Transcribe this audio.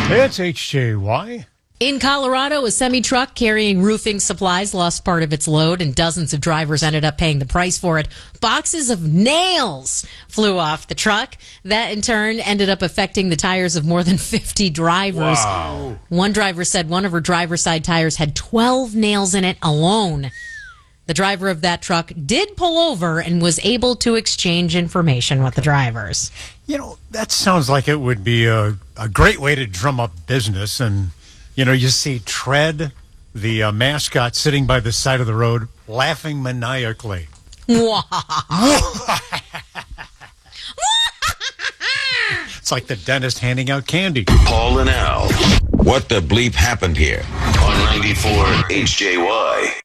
It's HJY. In Colorado, a semi-truck carrying roofing supplies lost part of its load, and dozens of drivers ended up paying the price for it. Boxes of nails flew off the truck. That, in turn, ended up affecting the tires of more than 50 drivers. Wow. One driver said one of her driver's side tires had 12 nails in it alone. The driver of that truck did pull over and was able to exchange information with the drivers. You know, that sounds like it would be a great way to drum up business. And, you know, you see Tread, the mascot, sitting by the side of the road, laughing maniacally. It's like the dentist handing out candy. Paul and Al. What the bleep happened here on 94 HJY?